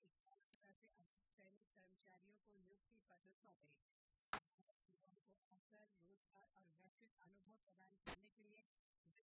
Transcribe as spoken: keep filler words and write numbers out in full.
इक्कीस तरह से सैनिक कर्मचारियों को नियुक्ति पत्र सौंपे। युवाओं को अवसर, रोजगार और वैश्विक अनुभव प्रदान करने के लिए